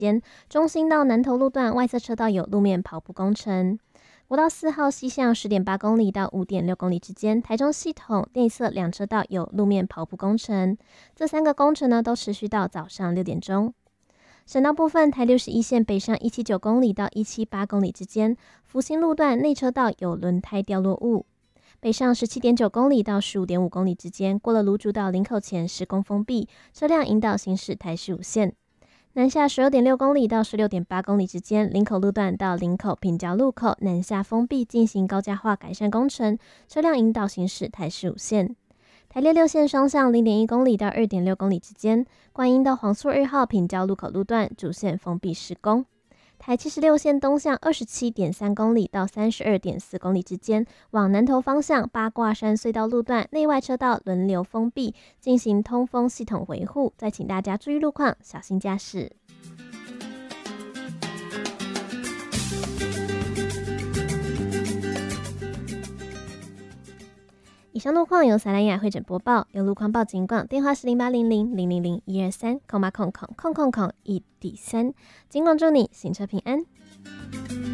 间，中兴到南投路段外侧车道有路面跑步工程。国道4号西向10.8公里到5.6公里之间，台中系统内侧两车道有路面跑步工程。这3个工程呢都持续到早上6点钟。省道部分，台61线北上179公里到178公里之间，福兴路段内车道有轮胎掉落物。北上17.9公里到15.5公里之间，过了芦竹到林口前施工封闭，车辆引导行驶台15线。南下12.6公里到16.8公里之间，林口路段到林口平交路口南下封闭进行高架化改善工程，车辆引导行驶台15线。台66线双向0.1公里到2.6公里之间，观音到黄厝2号平交路口路段主线封闭施工。台76线东向27.3公里到32.4公里之间，往南投方向八卦山隧道路段内外车道轮流封闭，进行通风系统维护。再请大家注意路况，小心驾驶。以上路况由撒兰雅会诊播报，有路况报警广，电话是0800000123，空8000001D3。警广祝你行车平安。